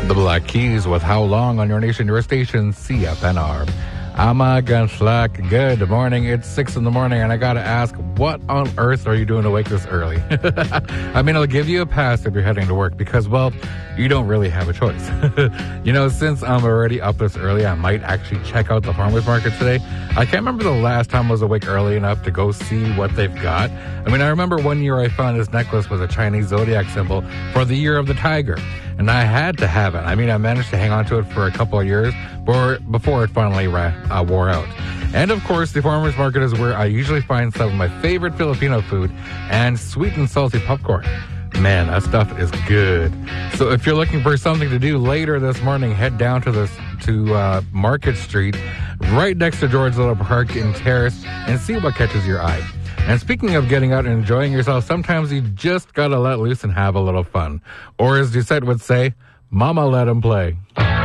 The Black Keys with How Long on your nation, your station, CFNR. I'm Gunschlack. Good morning. It's 6 in the morning, and I gotta ask, what on earth are you doing awake this early? I mean, I'll give you a pass if you're heading to work because, well, you don't really have a choice. Since I'm already up this early, I might actually check out the farmer's market today. I can't remember the last time I was awake early enough to go see what they've got. I mean, I remember one year I found this necklace with a Chinese zodiac symbol for the year of the tiger. And I had to have it. I mean, I managed to hang on to it for a couple of years before it finally wore out. And of course, the farmer's market is where I usually find some of my favorite Filipino food and sweet and salty popcorn. Man, that stuff is good. So if you're looking for something to do later this morning, head down to Market Street, right next to George Little Park in Terrace, and see what catches your eye. And speaking of getting out and enjoying yourself, sometimes you just gotta let loose and have a little fun. Or as Doucette would say, Mama let him play.